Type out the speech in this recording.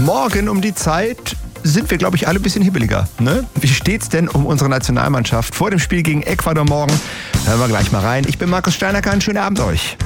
Morgen um die Zeit sind wir, glaube ich, alle ein bisschen hibbeliger. Ne? Wie steht's denn um unsere Nationalmannschaft vor dem Spiel gegen Ecuador morgen? Hören wir gleich mal rein. Ich bin Markus Steinacker, einen schönen Abend euch.